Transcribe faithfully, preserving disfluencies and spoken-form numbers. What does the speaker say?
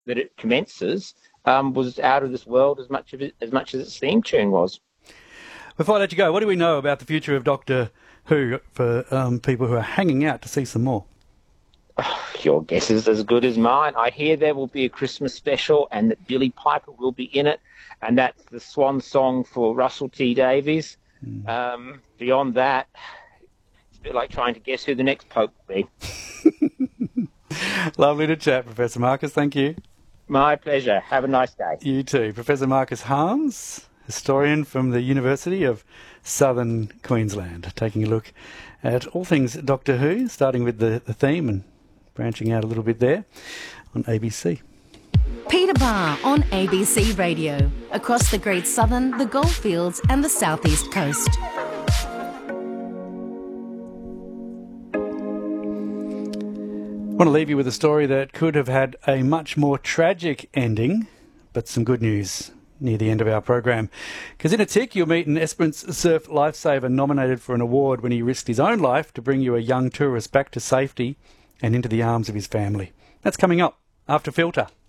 that it commences um, was out of this world as much of it, as much as its theme tune was. Before I let you go, what do we know about the future of Doctor Who for um, people who are hanging out to see some more? Your guess is as good as mine. I hear there will be a Christmas special and that Billy Piper will be in it, and that's the swan song for Russell T Davies. Mm. Um, beyond that, it's a bit like trying to guess who the next Pope will be. Lovely to chat, Professor Marcus. Thank you. My pleasure. Have a nice day. You too. Professor Marcus Harms, historian from the University of Southern Queensland, taking a look at all things Doctor Who, starting with the, the theme and branching out a little bit there on A B C. Peter Barr on A B C Radio, across the Great Southern, the Goldfields and the South East Coast. I want to leave you with a story that could have had a much more tragic ending, but some good news near the end of our program. Because in a tick, you'll meet an Esperance Surf lifesaver nominated for an award when he risked his own life to bring you a young tourist back to safety and into the arms of his family. That's coming up after Filter.